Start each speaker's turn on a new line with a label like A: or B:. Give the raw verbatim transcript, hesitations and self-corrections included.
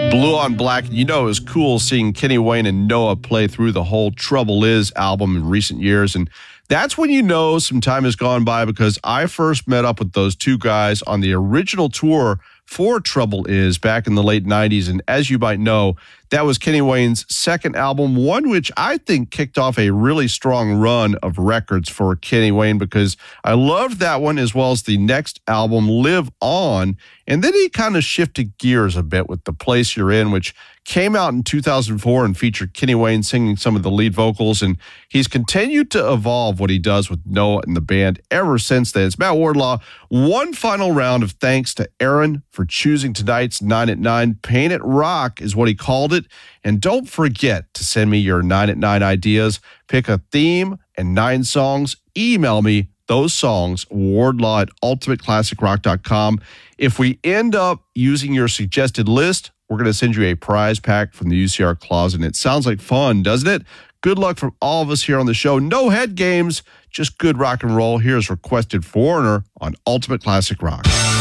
A: Blue on Black, you know, it was cool seeing Kenny Wayne and Noah play through the whole Trouble Is album in recent years. And that's when you know some time has gone by, because I first met up with those two guys on the original tour for Trouble Is back in the late nineties. And as you might know, that was Kenny Wayne's second album, one which I think kicked off a really strong run of records for Kenny Wayne, because I loved that one as well as the next album, Live On. And then he kind of shifted gears a bit with The Place You're In, which came out in two thousand four and featured Kenny Wayne singing some of the lead vocals. And he's continued to evolve what he does with Noah and the band ever since then. It's Matt Wardlaw. One final round of thanks to Aaron for choosing tonight's nine at nine. Paint It Rock is what he called it. And don't forget to send me your nine at nine ideas. Pick a theme and nine songs. Email me those songs, wardlaw at ultimate classic rock dot com. If we end up using your suggested list, we're going to send you a prize pack from the U C R Closet. And it sounds like fun, doesn't it? Good luck from all of us here on the show. No head games, just good rock and roll. Here's Requested Foreigner on Ultimate Classic Rock.